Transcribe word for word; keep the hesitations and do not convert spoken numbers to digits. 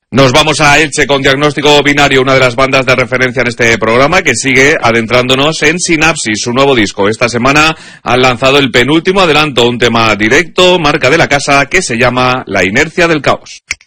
Nos vamos a Elche con Diagnóstico Binario, una de las bandas de referencia en este programa que sigue adentrándonos en Sinapsis, su nuevo disco. Esta semana han lanzado el penúltimo adelanto, un tema directo, marca de la casa, que se llama La inercia del caos.